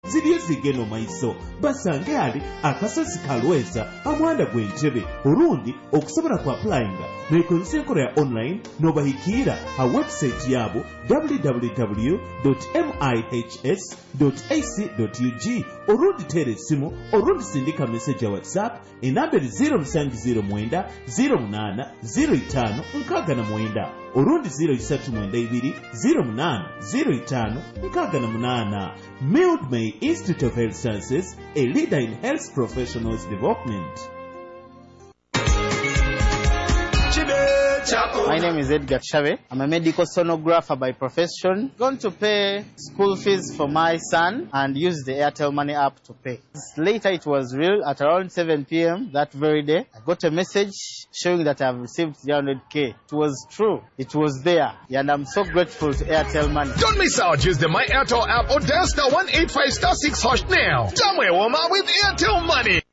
ziriyo zigeno maiso basange ali akasozi kalweza amwanda gw'entebe olundi okusobola ku applyinga nekozesa enkola ya online n'obahikiira ha website yaabo www.mihs.ac.ug olundi teera essimu olundi sindika message ya whatsapp enamba 0709 08 05 69 olundi 0392 08 05 68. Mildred May Institute of Health Sciences, a leader in health professionals development. My name is Edgar Chave. I'm a medical sonographer by profession. Going to pay school fees for my son and use the Airtel Money app to pay. Later it was real. At around 7 p.m. that very day, I got a message showing that I've received 300k. It was true. It was there. And I'm so grateful to Airtel Money. Don't miss out. Use the My Airtel app or dial *185*6# now. Somewhere warm up with Airtel Money.